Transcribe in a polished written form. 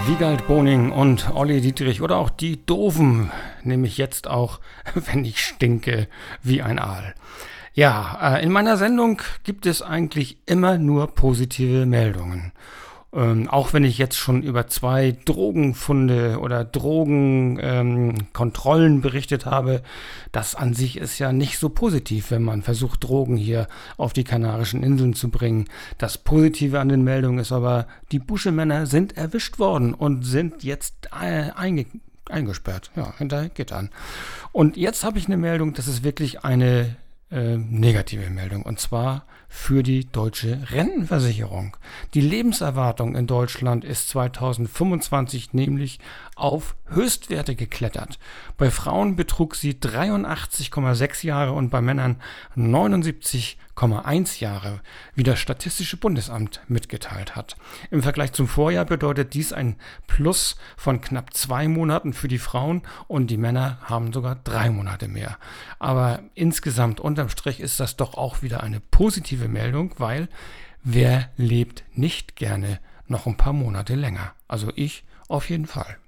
Wiegald Boning und Olli Dietrich oder auch die Doofen nehme ich jetzt auch, wenn ich stinke wie ein Aal. Ja, in meiner Sendung gibt es eigentlich immer nur positive Meldungen. Auch wenn ich jetzt schon über 2 Drogenfunde oder Drogenkontrollen berichtet habe, das an sich ist ja nicht so positiv, wenn man versucht, Drogen hier auf die Kanarischen Inseln zu bringen. Das Positive an den Meldungen ist aber, die Buschemänner sind erwischt worden und sind jetzt eingesperrt, ja, hinter Gittern. Und jetzt habe ich eine Meldung, das ist wirklich eine negative Meldung, und zwar für die deutsche Rentenversicherung. Die Lebenserwartung in Deutschland ist 2025 nämlich auf Höchstwerte geklettert. Bei Frauen betrug sie 83,6 Jahre und bei Männern 79,1 Jahre, wie das Statistische Bundesamt mitgeteilt hat. Im Vergleich zum Vorjahr bedeutet dies ein Plus von knapp 2 Monaten für die Frauen und die Männer haben sogar 3 Monate mehr. Aber insgesamt unterm Strich ist das doch auch wieder eine positive Meldung, weil wer lebt nicht gerne noch ein paar Monate länger? Also ich auf jeden Fall.